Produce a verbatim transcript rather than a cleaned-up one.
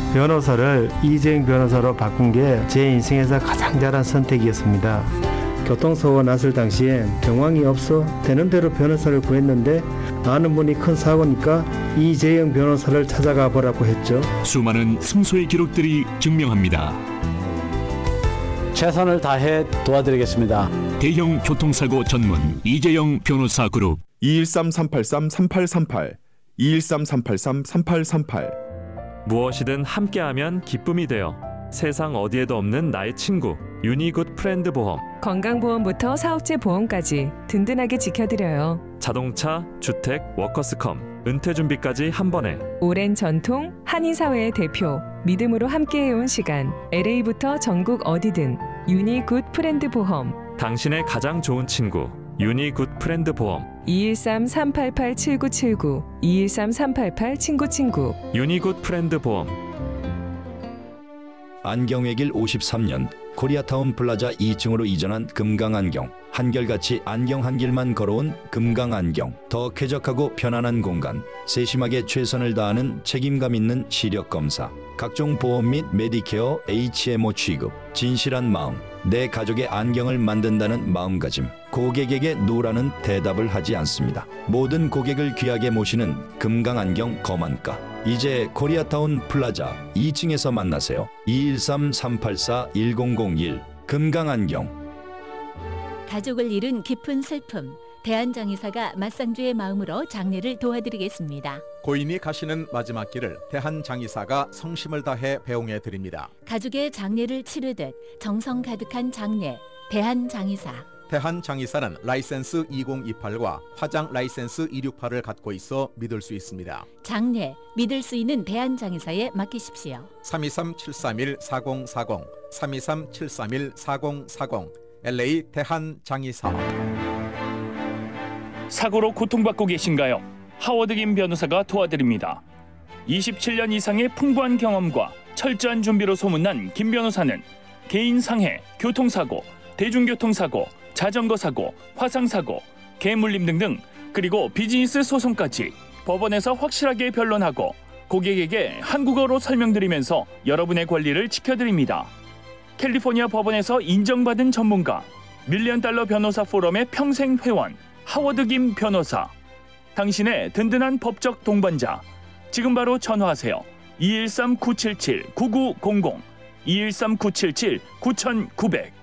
변호사를 이재용 변호사로 바꾼 게 제 인생에서 가장 잘한 선택이었습니다. 교통사고가 났을 당시엔 정황이 없어 되는 대로 변호사를 구했는데 아는 분이 큰 사고니까 이재용 변호사를 찾아가 보라고 했죠. 수많은 승소의 기록들이 증명합니다. 최선을 다해 도와드리겠습니다. 대형 교통사고 전문 이재용 변호사 그룹 이일삼 삼팔삼 삼팔삼팔 이일삼 삼팔삼 삼팔삼팔. 무엇이든 함께하면 기쁨이 되어 세상 어디에도 없는 나의 친구 유니굿 프렌드 보험. 건강보험부터 사업체 보험까지 든든하게 지켜드려요. 자동차, 주택, 워커스컴, 은퇴준비까지 한 번에. 오랜 전통, 한인사회의 대표, 믿음으로 함께해온 시간. 엘에이부터 전국 어디든 유니굿 프렌드 보험. 당신의 가장 좋은 친구 유니굿 프렌드 보험. 이일삼 삼팔팔 칠구칠구 이일삼 삼팔팔 친구친구 유니굿 프렌드 보험. 안경의 길 오십삼 년 코리아타운 플라자 이 층으로 이전한 금강안경. 한결같이 안경 한 길만 걸어온 금강안경. 더 쾌적하고 편안한 공간, 세심하게 최선을 다하는 책임감 있는 시력검사, 각종 보험 및 메디케어 에이치엠오 취급, 진실한 마음, 내 가족의 안경을 만든다는 마음가짐. 고객에게 노라는 대답을 하지 않습니다. 모든 고객을 귀하게 모시는 금강안경 거만가. 이제 코리아타운 플라자 이 층에서 만나세요. 이일삼 삼팔사 일공공일 금강안경. 가족을 잃은 깊은 슬픔. 대한장의사가 맞상주의 마음으로 장례를 도와드리겠습니다. 고인이 가시는 마지막 길을 대한장의사가 성심을 다해 배웅해 드립니다. 가족의 장례를 치르듯 정성 가득한 장례. 대한장의사. 대한장의사는 라이센스 이공이팔과 화장 라이센스 이백육십팔을 갖고 있어 믿을 수 있습니다. 장례, 믿을 수 있는 대한장의사에 맡기십시오. 삼이삼 칠삼일 사공사공 삼이삼 칠삼일 사공사공 엘에이 대한장의사. 사고로 고통받고 계신가요? 하워드 김 변호사가 도와드립니다. 이십칠 년 이상의 풍부한 경험과 철저한 준비로 소문난 김 변호사는 개인 상해, 교통사고, 대중교통사고, 자전거 사고, 화상 사고, 개물림 등등, 그리고 비즈니스 소송까지 법원에서 확실하게 변론하고 고객에게 한국어로 설명드리면서 여러분의 권리를 지켜드립니다. 캘리포니아 법원에서 인정받은 전문가, 밀리언 달러 변호사 포럼의 평생 회원 하워드 김 변호사. 당신의 든든한 법적 동반자. 지금 바로 전화하세요. 이일삼 구칠칠 구구공공 이일삼 구칠칠 구구공공